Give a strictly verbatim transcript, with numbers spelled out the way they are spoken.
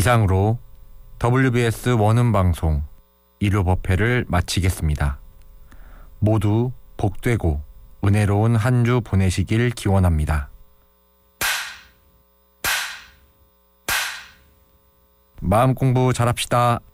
이상으로 더블유비에스 원음 방송 일요 법회를 마치겠습니다. 모두 복되고 은혜로운 한 주 보내시길 기원합니다. 마음 공부 잘합시다.